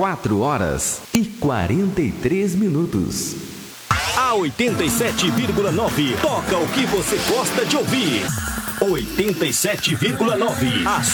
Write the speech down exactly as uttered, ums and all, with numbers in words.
quatro horas e quarenta e três minutos. A oitenta e sete vírgula nove toca o que você gosta de ouvir. oitenta e sete vírgula nove, a